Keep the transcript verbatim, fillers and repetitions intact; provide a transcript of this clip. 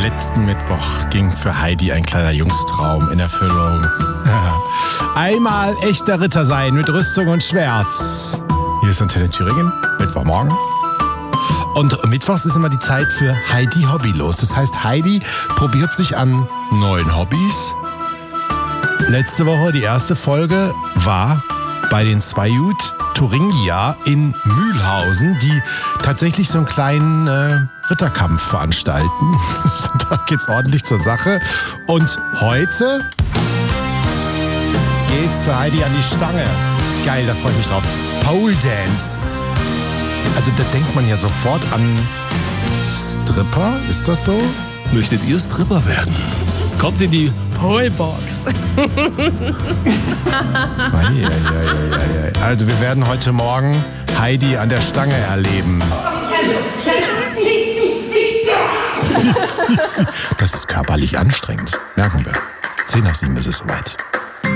Letzten Mittwoch ging für Heidi ein kleiner Jungstraum in Erfüllung. Einmal echter Ritter sein mit Rüstung und Schwert. Hier ist Antenne Thüringen, Mittwochmorgen. Und mittwochs ist immer die Zeit für Heidi Hobbylos. Das heißt, Heidi probiert sich an neuen Hobbys. Letzte Woche, die erste Folge, war bei den Svajut Thuringia in Mühlhausen, die tatsächlich so einen kleinen äh, Ritterkampf veranstalten. Da geht's ordentlich zur Sache. Und heute geht's für Heidi an die Stange. Geil, da freue ich mich drauf. Pole Dance. Also da denkt man ja sofort an Stripper, ist das so? Möchtet ihr Stripper werden? Kommt in die Polebox. Also wir werden heute Morgen Heidi an der Stange erleben. Das ist körperlich anstrengend, merken wir. Zehn nach sieben ist es soweit.